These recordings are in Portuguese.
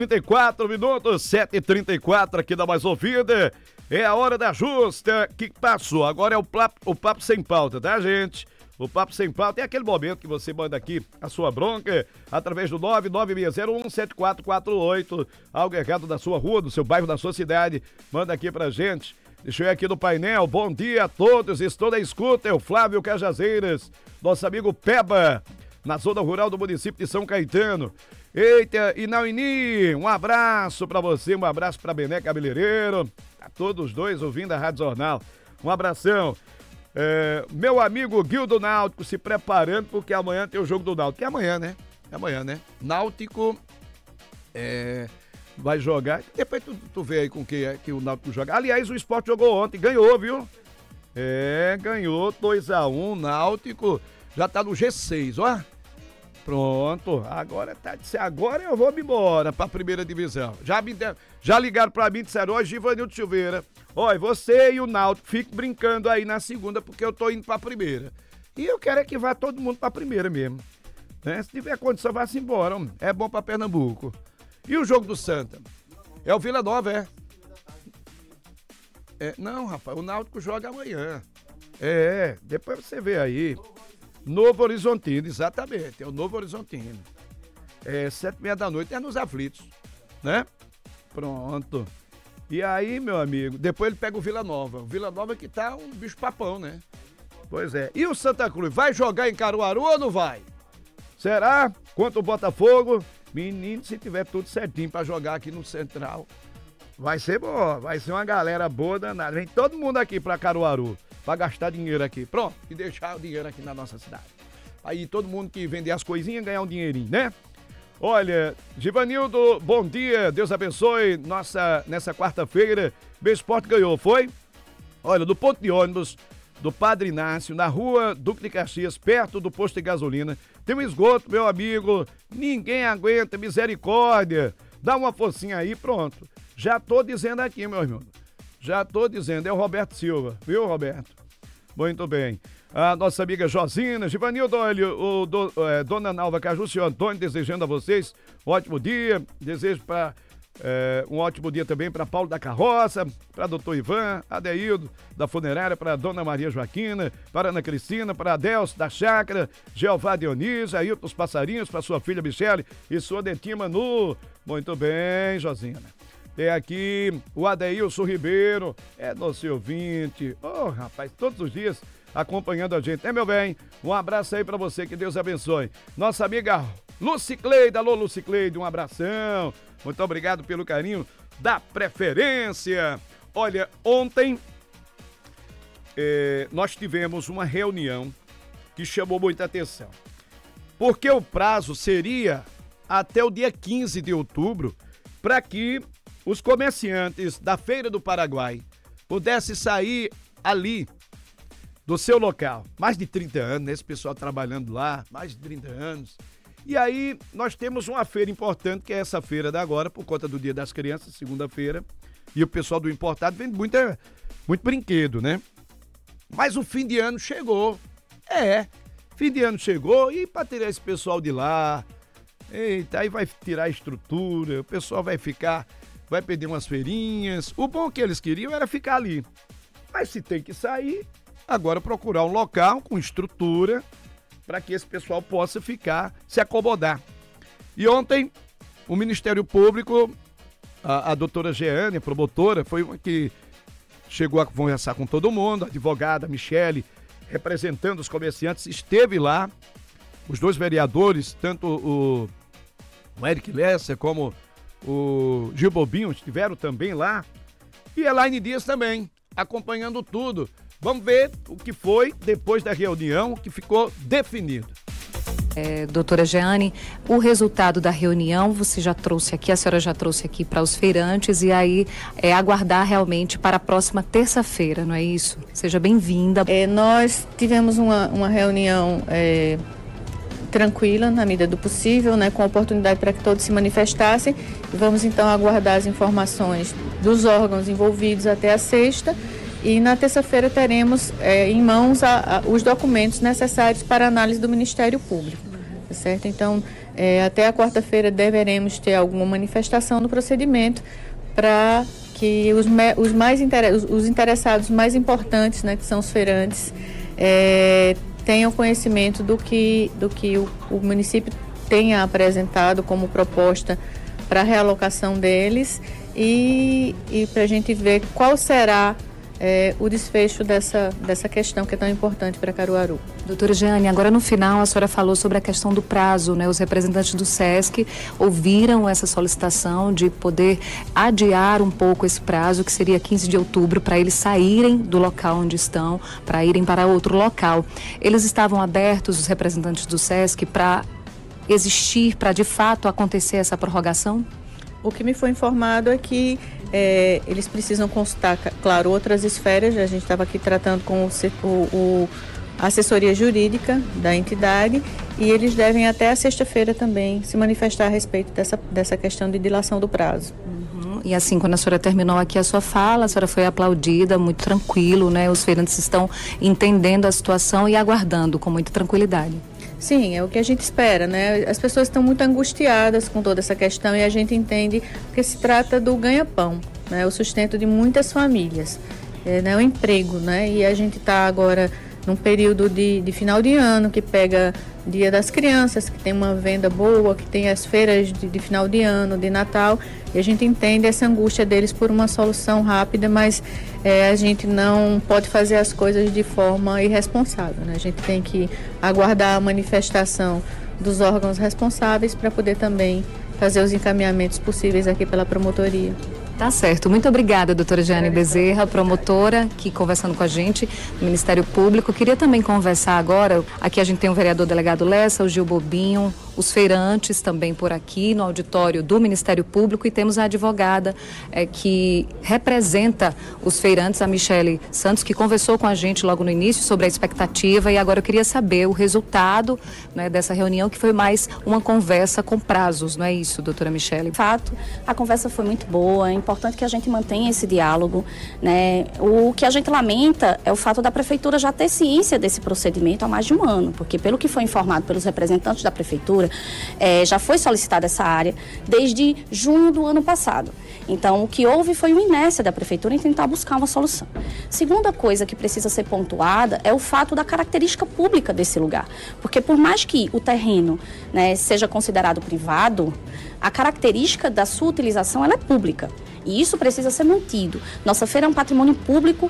34 minutos, 7h34 aqui da Mais Ouvida. É a hora da justa que passou. Agora é o papo sem pauta, tá, gente? O papo sem pauta é aquele momento que você manda aqui a sua bronca através do 996017448. Algo errado da sua rua, do seu bairro, da sua cidade. Manda aqui pra gente. Deixa eu ir aqui no painel. Bom dia a todos. Estou na escuta. É o Flávio Cajazeiras, nosso amigo Peba, na zona rural do município de São Caetano. Eita, Inauini, um abraço pra você, um abraço pra Bené Cabeleireiro, a todos os dois ouvindo a Rádio Jornal. Um abração. Meu amigo Guildo Náutico se preparando porque amanhã tem o jogo do Náutico. É amanhã, né? É amanhã, né? Náutico vai jogar. Depois tu vê aí com quem é que o Náutico joga. Aliás, o Sport jogou ontem, ganhou, viu? Ganhou 2-1, Náutico já tá no G6, ó. Pronto, agora eu vou me embora pra primeira divisão. Já ligaram pra mim e disseram, ó, Givanildo Silveira, ó, você e o Náutico fiquem brincando aí na segunda porque eu tô indo pra primeira. E eu quero é que vá todo mundo pra primeira mesmo, né? Se tiver condição, vá-se embora, homem. É bom pra Pernambuco. E o jogo do Santa? É o Vila Nova, Não, rapaz, o Náutico joga amanhã. Depois você vê aí. Novo Horizontino, exatamente, é o Novo Horizontino. 7h30 da noite, é nos aflitos, né? Pronto. E aí, meu amigo, depois ele pega o Vila Nova. O Vila Nova que tá um bicho papão, né? Pois é. E o Santa Cruz, vai jogar em Caruaru ou não vai? Será? Quanto o Botafogo? Menino, se tiver tudo certinho pra jogar aqui no Central, vai ser bom, vai ser uma galera boa danada. Vem todo mundo aqui pra Caruaru, pra gastar dinheiro aqui, pronto, e deixar o dinheiro aqui na nossa cidade. Aí todo mundo que vender as coisinhas ganhar um dinheirinho, né? Olha, Givanildo, bom dia, Deus abençoe, nessa quarta-feira, B-Sport ganhou, foi? Olha, do ponto de ônibus do Padre Inácio, na rua Duque de Caxias, perto do posto de gasolina, tem um esgoto, meu amigo, ninguém aguenta, misericórdia, dá uma forcinha aí, pronto. Já tô dizendo aqui, meu irmão. Já tô dizendo, é o Roberto Silva, viu, Roberto? Muito bem. A nossa amiga Josina, Givanildo, olha, Dona Nalva Caju, senhor Antônio, desejando a vocês um ótimo dia. Desejo um ótimo dia também para Paulo da Carroça, para doutor Ivan, Adeildo da Funerária, para Dona Maria Joaquina, para Ana Cristina, para Adelso da Chácara, Jeová Dionísio, Ailton dos Passarinhos, para sua filha Michele e sua netinha Manu. Muito bem, Josina. Tem aqui o Adeilson Ribeiro, nosso ouvinte. Rapaz, todos os dias acompanhando a gente, né, meu bem? Um abraço aí pra você, que Deus abençoe. Nossa amiga Lucicleide, alô Lucicleide, um abração. Muito obrigado pelo carinho da preferência. Olha, ontem nós tivemos uma reunião que chamou muita atenção. Porque o prazo seria até o dia 15 de outubro para que os comerciantes da Feira do Paraguai pudessem sair ali do seu local. Mais de 30 anos, né? Esse pessoal trabalhando lá, mais de 30 anos. E aí nós temos uma feira importante, que é essa feira da agora, por conta do Dia das Crianças, segunda-feira. E o pessoal do importado vende muito brinquedo, né? Mas o fim de ano chegou. Fim de ano chegou e para tirar esse pessoal de lá, eita, aí vai tirar a estrutura, o pessoal vai perder umas feirinhas. O bom que eles queriam era ficar ali. Mas se tem que sair, agora procurar um local com estrutura para que esse pessoal possa se acomodar. E ontem, o Ministério Público, a doutora Jeane, a promotora, foi uma que chegou a conversar com todo mundo, a advogada Michele, representando os comerciantes, esteve lá, os dois vereadores, tanto o Eric Lesser como o Gil Bobinho estiveram também lá, e Elaine Dias também, acompanhando tudo. Vamos ver o que foi depois da reunião, que ficou definido. Doutora Jeane, o resultado da reunião a senhora já trouxe aqui para os feirantes, e aí aguardar realmente para a próxima terça-feira, não é isso? Seja bem-vinda. Nós tivemos uma reunião tranquila, na medida do possível, né, com oportunidade para que todos se manifestassem. Vamos então aguardar as informações dos órgãos envolvidos até a sexta. E na terça-feira teremos em mãos os documentos necessários para análise do Ministério Público, tá certo? Então, Até a quarta-feira deveremos ter alguma manifestação no procedimento para que os interessados mais importantes, né, que são os feirantes, tenham conhecimento do que o município tenha apresentado como proposta para a realocação deles e para a gente ver qual será o desfecho dessa questão que é tão importante para Caruaru. Doutora Jeane, agora no final a senhora falou sobre a questão do prazo, né? Os representantes do SESC ouviram essa solicitação de poder adiar um pouco esse prazo, que seria 15 de outubro, para eles saírem do local onde estão, para irem para outro local. Eles estavam abertos, os representantes do SESC, para existir, para de fato acontecer essa prorrogação? O que me foi informado é que eles precisam consultar, claro, outras esferas. A gente estava aqui tratando com a assessoria jurídica da entidade e eles devem até a sexta-feira também se manifestar a respeito dessa questão de dilação do prazo. E assim, quando a senhora terminou aqui a sua fala, a senhora foi aplaudida, muito tranquilo, né? Os feirantes estão entendendo a situação e aguardando com muita tranquilidade. Sim, é o que a gente espera, né? As pessoas estão muito angustiadas com toda essa questão e a gente entende que se trata do ganha-pão, né? O sustento de muitas famílias, né? O emprego, né? E a gente está agora num período de final de ano, que pega Dia das Crianças, que tem uma venda boa, que tem as feiras de final de ano, de Natal, e a gente entende essa angústia deles por uma solução rápida, mas a gente não pode fazer as coisas de forma irresponsável, né? A gente tem que aguardar a manifestação dos órgãos responsáveis para poder também fazer os encaminhamentos possíveis aqui pela promotoria. Tá certo. Muito obrigada, doutora Jeane Bezerra, promotora, aqui conversando com a gente do Ministério Público. Queria também conversar agora, aqui a gente tem o vereador delegado Lessa, o Gil Bobinho, os feirantes também por aqui no auditório do Ministério Público e temos a advogada que representa os feirantes, a Michele Santos, que conversou com a gente logo no início sobre a expectativa e agora eu queria saber o resultado, né, dessa reunião, que foi mais uma conversa com prazos, não é isso, doutora Michele? De fato, a conversa foi muito boa, é importante que a gente mantenha esse diálogo, né? O que a gente lamenta é o fato da Prefeitura já ter ciência desse procedimento há mais de um ano, porque pelo que foi informado pelos representantes da Prefeitura, já foi solicitada essa área desde junho do ano passado. Então, o que houve foi uma inércia da Prefeitura em tentar buscar uma solução. Segunda coisa que precisa ser pontuada é o fato da característica pública desse lugar. Porque por mais que o terreno, né, seja considerado privado, a característica da sua utilização ela é pública. E isso precisa ser mantido. Nossa feira é um patrimônio público,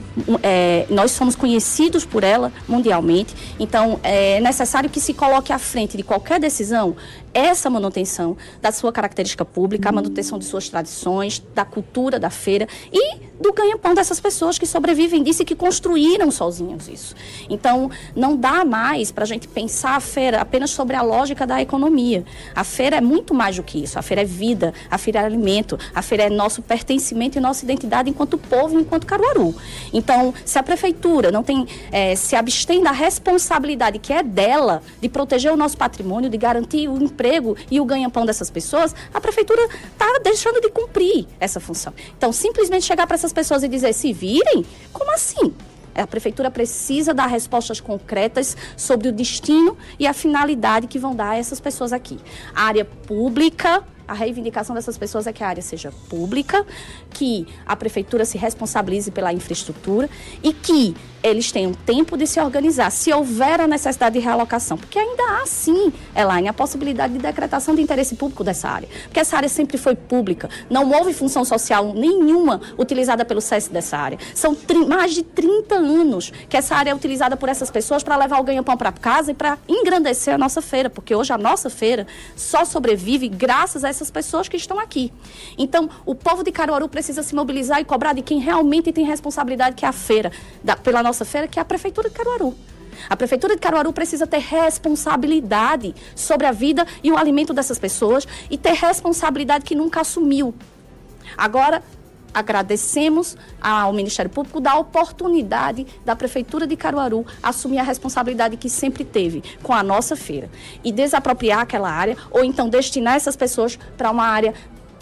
nós somos conhecidos por ela mundialmente, então é necessário que se coloque à frente de qualquer decisão essa manutenção da sua característica pública, a manutenção de suas tradições, da cultura da feira e do ganha-pão dessas pessoas que sobrevivem disso e que construíram sozinhos isso. Então, não dá mais para a gente pensar a feira apenas sobre a lógica da economia. A feira é muito mais do que isso. A feira é vida, a feira é alimento, a feira é nosso pertencimento e nossa identidade enquanto povo e enquanto Caruaru. Então, se a Prefeitura não tem, se abstém da responsabilidade que é dela de proteger o nosso patrimônio, de garantir o emprego e o ganha-pão dessas pessoas, a Prefeitura está deixando de cumprir essa função. Então, simplesmente chegar para essas pessoas e dizer, se virem, como assim? A Prefeitura precisa dar respostas concretas sobre o destino e a finalidade que vão dar a essas pessoas aqui. A área pública, a reivindicação dessas pessoas é que a área seja pública, que a Prefeitura se responsabilize pela infraestrutura e que eles tenham tempo de se organizar, se houver a necessidade de realocação. Porque ainda há, sim, Elaine, a possibilidade de decretação de interesse público dessa área. Porque essa área sempre foi pública. Não houve função social nenhuma utilizada pelo SESC dessa área. São mais de 30 anos que essa área é utilizada por essas pessoas para levar o ganha-pão para casa e para engrandecer a nossa feira. Porque hoje a nossa feira só sobrevive graças a essas pessoas que estão aqui. Então, o povo de Caruaru precisa se mobilizar e cobrar de quem realmente tem responsabilidade, que é a feira, pela nossa feira, que é a Prefeitura de Caruaru. A Prefeitura de Caruaru precisa ter responsabilidade sobre a vida e o alimento dessas pessoas e ter responsabilidade que nunca assumiu. Agora, agradecemos ao Ministério Público da oportunidade da Prefeitura de Caruaru assumir a responsabilidade que sempre teve com a nossa feira e desapropriar aquela área ou então destinar essas pessoas para uma área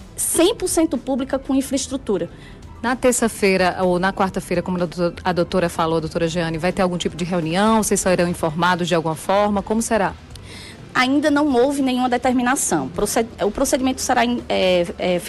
100% pública com infraestrutura. Na terça-feira ou na quarta-feira, como a doutora falou, a doutora Jeane, vai ter algum tipo de reunião? Vocês serão informados de alguma forma? Como será? ainda não houve nenhuma determinação. O procedimento será